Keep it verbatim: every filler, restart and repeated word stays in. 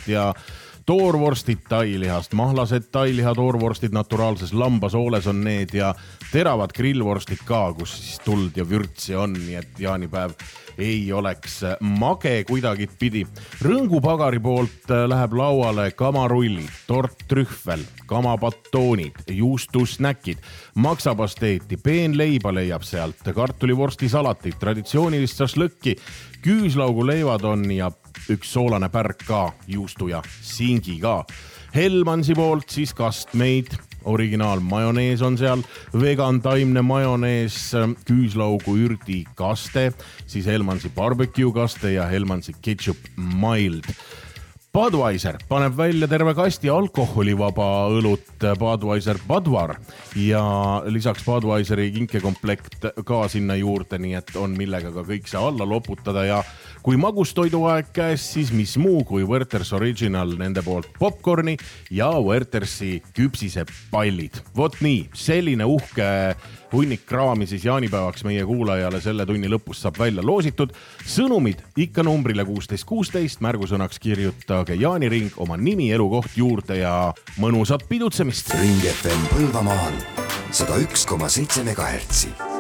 tailihast ja toorvorstid tailihast, mahlased tailiha toorvorstid naturaalses lambasooles on need ja teravad grillvorstid ka, kus siis tuld ja vürtsi on, nii et jaanipäev ei oleks mage kuidagi pidi. Rõngupagari poolt läheb lauale kamarullid, torttrühvel, kamapatoonid, juustusnäkid, maksapasteeti, peenleiba leiab sealt, kartulivorsti salatit, traditsioonilist šašlõkki, küüslaugu leivad on ja üks soolane pärk ka, juustu ja singi ka. Helmansi poolt siis kastmeid, originaal majonees on seal, vegan taimne majonees, küüslaugu ürdi kaste, siis Helmansi barbecue kaste ja Helmansi ketchup mild. Budweiser paneb välja terve kasti alkoholivaba õlut, Budweiser Budvar ja lisaks Budweiseri kinkekomplekt ka sinna juurde, nii et on millega ka kõik see alla loputada ja kui magustoiduaeg käes, siis mis muu kui Werther's Original nende poolt popcorni ja Werthersi küpsise pallid. Vot nii, selline uhke hunnik kraami siis jaanipäevaks meie kuulajale selle tunni lõpus saab välja loositud. Sõnumid ikka numbrile kuusteist kuusteist, märgusõnaks kirjutage Jaaniring oma nimi, elukoht juurde ja mõnusat pidutsemist. Ring F M Põlvamaal sada üks koma seitse megahertsi.